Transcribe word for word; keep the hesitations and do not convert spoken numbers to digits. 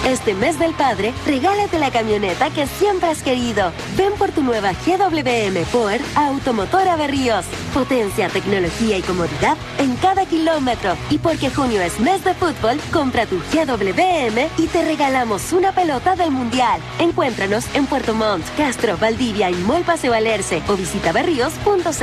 Este mes del padre, regálate la camioneta que siempre has querido. Ven por tu nueva G W M Power a Automotora Berríos. Potencia, tecnología y comodidad en cada kilómetro. Y porque junio es mes de fútbol, compra tu G W M y te regalamos una pelota del Mundial. Encuéntranos en Puerto Montt, Castro, Valdivia y Mall Paseo Alerce o visita berríos punto c l.